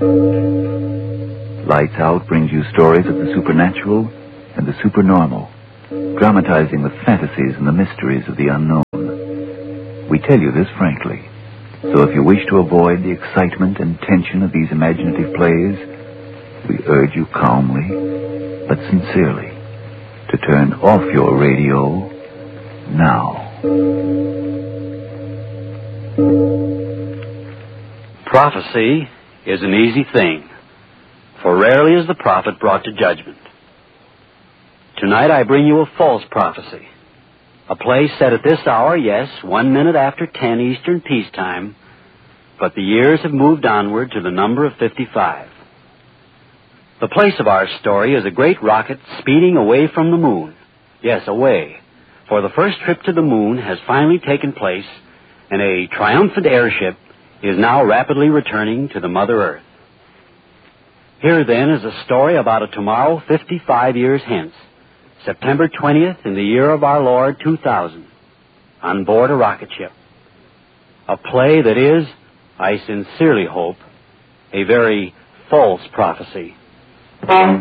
Lights Out brings you stories of the supernatural and the supernormal, dramatizing the fantasies and the mysteries of the unknown. We tell you this frankly, so if you wish to avoid the excitement and tension of these imaginative plays, we urge you calmly, but sincerely, to turn off your radio now. Prophecy is an easy thing, for rarely is the prophet brought to judgment. Tonight I bring you a false prophecy, a play set at this hour, yes, 1 minute after 10 Eastern Peacetime, but the years have moved onward to the number of 55. The place of our story is a great rocket speeding away from the moon. Yes, away, for the first trip to the moon has finally taken place, and a triumphant airship is now rapidly returning to the Mother Earth. Here, then, is a story about a tomorrow 55 years hence, September 20th in the year of our Lord 2000, on board a rocket ship. A play that is, I sincerely hope, a very false prophecy.